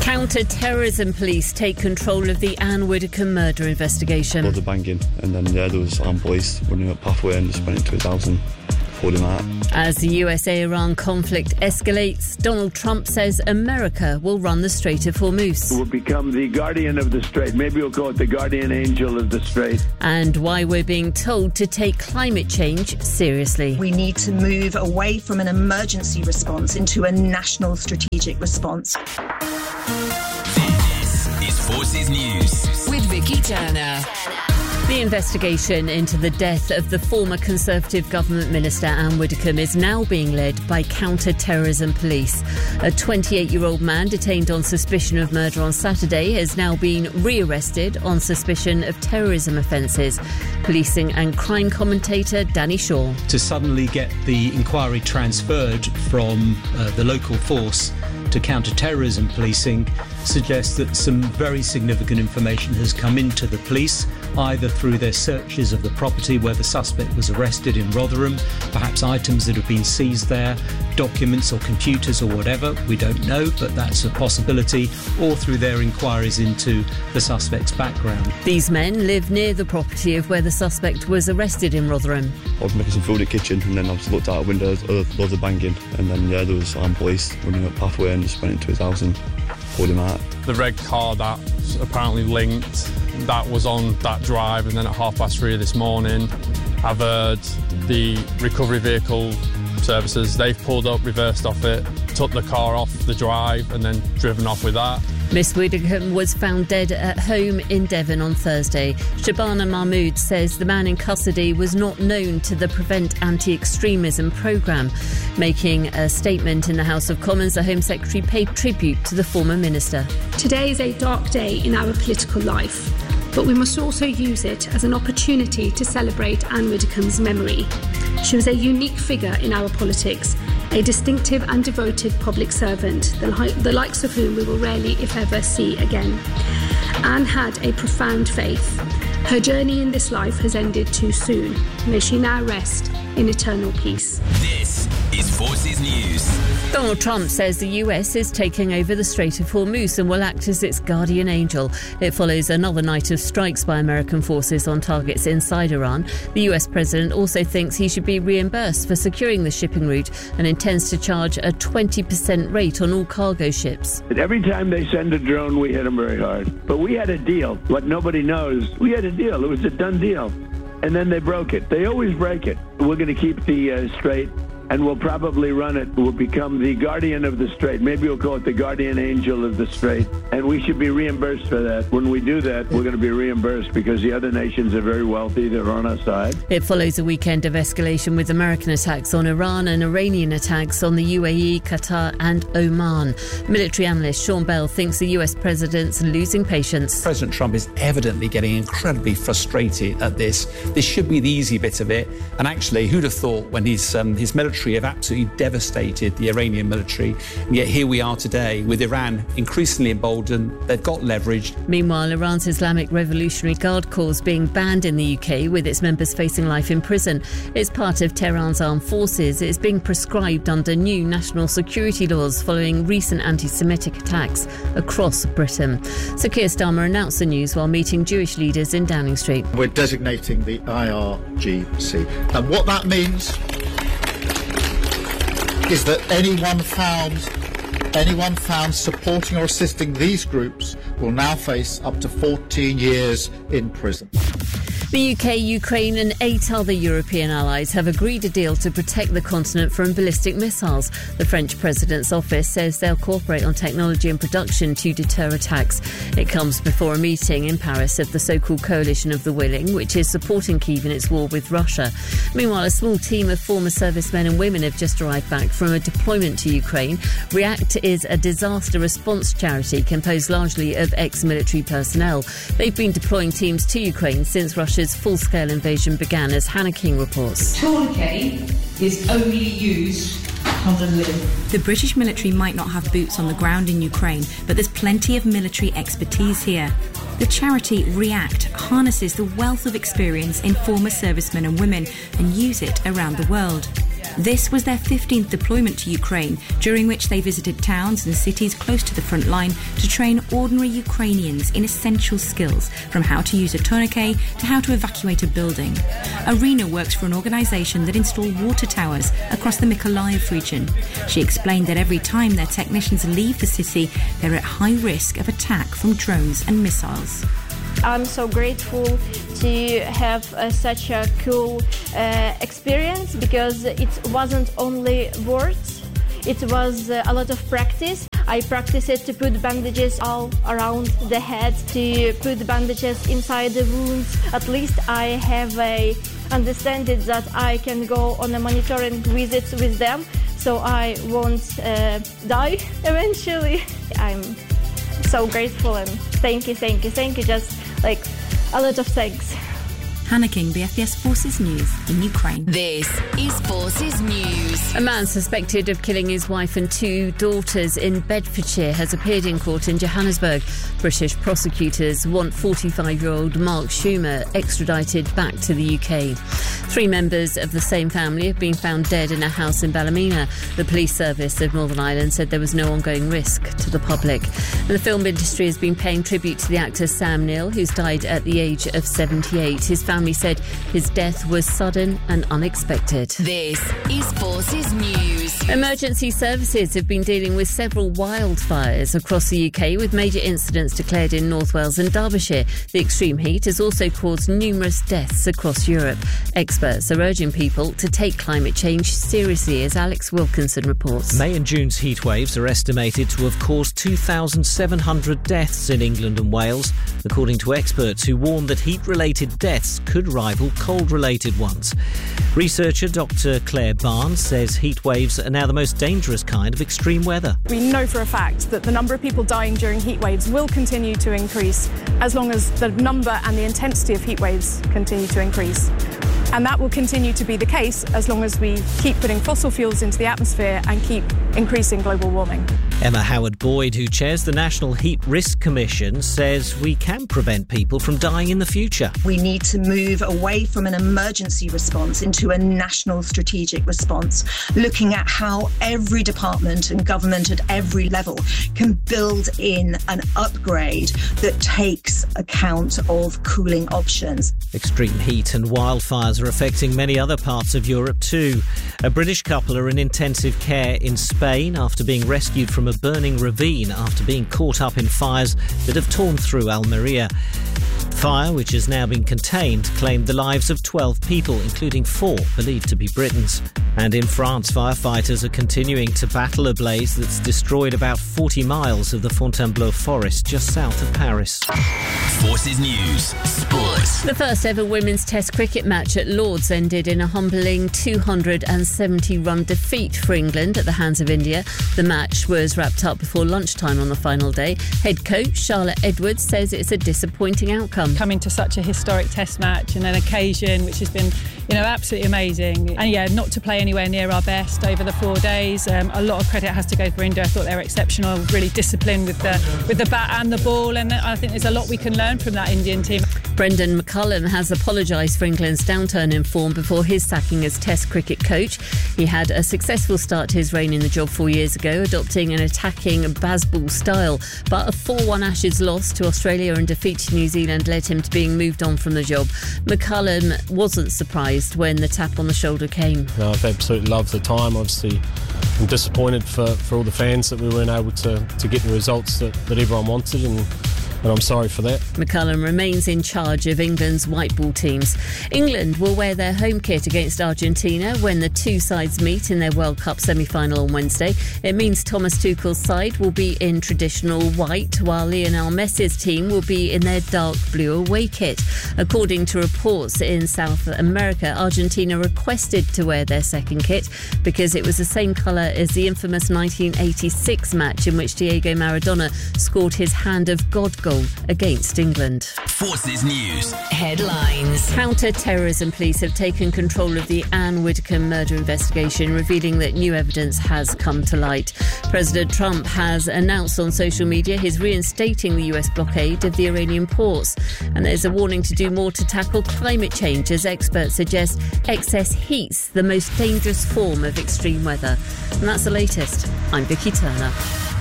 Counter-terrorism police take control of the Anne Widdecombe murder investigation. Loads of banging, and then there was armed police running up pathway and just went into his house and pulled him out. As the USA-Iran conflict escalates, Donald Trump says America will run the Strait of Hormuz. We'll become the guardian of the Strait. Maybe we'll call it the guardian angel of the Strait. And why we're being told to take climate change seriously. We need to move away from an emergency response into a national strategic response. This is Forces News with Vicky Turner. The investigation into the death of the former Conservative government minister Anne Widdecombe is now being led by counter-terrorism police. A 28-year-old man detained on suspicion of murder on Saturday has now been re-arrested on suspicion of terrorism offences. Policing and crime commentator Danny Shaw. To suddenly get the inquiry transferred from the local force to counter-terrorism policing suggests that some very significant information has come into the police, either through their searches of the property where the suspect was arrested in Rotherham, perhaps items that have been seized there, documents or computers or whatever, we don't know, but that's a possibility, or through their inquiries into the suspect's background. These men live near the property of where the suspect was arrested in Rotherham. I was making some food in the kitchen, and then I just looked out the windows, loads of banging, and then there was armed police running up pathway and just went into his house and pulled him out. The red car that's apparently linked, that was on that drive, and then at 3:30 this morning I've heard the recovery vehicle services, they've pulled up, reversed off it, took the car off the drive and then driven off with that. Miss Widdecombe was found dead at home in Devon on Thursday. Shabana Mahmood says the man in custody was not known to the Prevent Anti-Extremism programme. Making a statement in the House of Commons, the Home Secretary paid tribute to the former minister. Today is a dark day in our political life, but we must also use it as an opportunity to celebrate Anne Widdecombe's memory. She was a unique figure in our politics, a distinctive and devoted public servant, the likes of whom we will rarely, if ever, see again. Anne had a profound faith. Her journey in this life has ended too soon. May she now rest in eternal peace. This is Forces News. Donald Trump says the US is taking over the Strait of Hormuz and will act as its guardian angel. It follows another night of strikes by American forces on targets inside Iran. The US president also thinks he should be reimbursed for securing the shipping route and intends to charge a 20% rate on all cargo ships. Every time they send a drone, we hit them very hard. But we had a deal. What nobody knows, we had a deal. It was a done deal. And then they broke it. They always break it. We're going to keep the strait, and we'll probably run it. We'll become the guardian of the strait. Maybe we'll call it the guardian angel of the strait. And we should be reimbursed for that. When we do that, we're going to be reimbursed because the other nations are very wealthy. They're on our side. It follows a weekend of escalation with American attacks on Iran and Iranian attacks on the UAE, Qatar and Oman. Military analyst Sean Bell thinks the US president's losing patience. President Trump is evidently getting incredibly frustrated at this. This should be the easy bit of it. And actually, who'd have thought when his military have absolutely devastated the Iranian military, and yet here we are today with Iran increasingly emboldened. They've got leverage. Meanwhile, Iran's Islamic Revolutionary Guard Corps being banned in the UK, with its members facing life in prison. It's part of Tehran's armed forces. It's being prescribed under new national security laws following recent anti-Semitic attacks across Britain. Sir Keir Starmer announced the news while meeting Jewish leaders in Downing Street. We're designating the IRGC. And what that means is that anyone found supporting or assisting these groups will now face up to 14 years in prison. The UK, Ukraine and 8 other European allies have agreed a deal to protect the continent from ballistic missiles. The French President's office says they'll cooperate on technology and production to deter attacks. It comes before a meeting in Paris of the so-called Coalition of the Willing, which is supporting Kyiv in its war with Russia. Meanwhile, a small team of former servicemen and women have just arrived back from a deployment to Ukraine. REACT is a disaster response charity composed largely of ex-military personnel. They've been deploying teams to Ukraine since Russia's full-scale invasion began, as Hannah King reports. Tourniquet is only used on the limb. The British military might not have boots on the ground in Ukraine, but there's plenty of military expertise here. The charity REACT harnesses the wealth of experience in former servicemen and women and use it around the world. This was their 15th deployment to Ukraine, during which they visited towns and cities close to the front line to train ordinary Ukrainians in essential skills, from how to use a tourniquet to how to evacuate a building. Irina works for an organisation that installed water towers across the Mykolaiv region. She explained that every time their technicians leave the city, they're at high risk of attack from drones and missiles. I'm so grateful to have such a cool experience, because it wasn't only words, it was a lot of practice. I practiced it to put bandages all around the head, to put bandages inside the wounds. At least I have a understanding that I can go on a monitoring visit with them, so I won't die eventually. I'm so grateful, and thank you, just like a lot of thanks. Hannah King, BFBS Forces News in Ukraine. This is Forces News. A man suspected of killing his wife and 2 daughters in Bedfordshire has appeared in court in Johannesburg. British prosecutors want 45-year-old Mark Schumer extradited back to the UK. 3 members of the same family have been found dead in a house in Ballymena. The police service of Northern Ireland said there was no ongoing risk to the public. And the film industry has been paying tribute to the actor Sam Neill, who's died at the age of 78. His family said his death was sudden and unexpected. This is Forces News. Emergency services have been dealing with several wildfires across the UK, with major incidents declared in North Wales and Derbyshire. The extreme heat has also caused numerous deaths across Europe. Experts are urging people to take climate change seriously, as Alex Wilkinson reports. May and June's heat waves are estimated to have caused 2,700 deaths in England and Wales, according to experts who warn that heat-related deaths could rival cold-related ones. Researcher Dr. Claire Barnes says heat waves are now the most dangerous kind of extreme weather. We know for a fact that the number of people dying during heat waves will continue to increase as long as the number and the intensity of heat waves continue to increase. And that will continue to be the case as long as we keep putting fossil fuels into the atmosphere and keep increasing global warming. Emma Howard-Boyd, who chairs the National Heat Risk Commission, says we can prevent people from dying in the future. We need to move away from an emergency response into a national strategic response, looking at how every department and government at every level can build in an upgrade that takes account of cooling options. Extreme heat and wildfires are affecting many other parts of Europe too. A British couple are in intensive care in Spain after being rescued from a burning ravine after being caught up in fires that have torn through Almeria. Fire, which has now been contained, claimed the lives of 12 people, including 4 believed to be Britons. And in France, firefighters are continuing to battle a blaze that's destroyed about 40 miles of the Fontainebleau forest just south of Paris. Forces News Sports. The first ever women's Test cricket match at Lord's ended in a humbling 270-run defeat for England at the hands of India. The match was wrapped up before lunchtime on the final day. Head coach Charlotte Edwards says it's a disappointing outcome. Coming to such a historic Test match and an occasion which has been, absolutely amazing. And not to play anywhere near our best over the 4 days. A lot of credit has to go for India. I thought they were exceptional, really disciplined with the bat and the ball, and I think there's a lot we can learn from that Indian team. Brendan McCullum has apologised for England's downturn in form before his sacking as Test cricket coach. He had a successful start to his reign in the job 4 years ago, adopting an attacking Bazball style. But a 4-1 Ashes loss to Australia and defeat to New Zealand led him to being moved on from the job. McCullum wasn't surprised when the tap on the shoulder came. No, I've absolutely loved the time. Obviously, I'm disappointed for all the fans that we weren't able to get the results that everyone wanted, and I'm sorry for that. McCullum remains in charge of England's white ball teams. England will wear their home kit against Argentina when the two sides meet in their World Cup semi-final on Wednesday. It means Thomas Tuchel's side will be in traditional white, while Lionel Messi's team will be in their dark blue away kit. According to reports in South America, Argentina requested to wear their second kit because it was the same colour as the infamous 1986 match in which Diego Maradona scored his Hand of God goal goal against England. Forces News headlines. Counter-terrorism police have taken control of the Anne Widdecombe murder investigation, revealing that new evidence has come to light. President Trump has announced on social media he's reinstating the US blockade of the Iranian ports. And there's a warning to do more to tackle climate change, as experts suggest excess heat's the most dangerous form of extreme weather. And that's the latest. I'm Vicky Turner.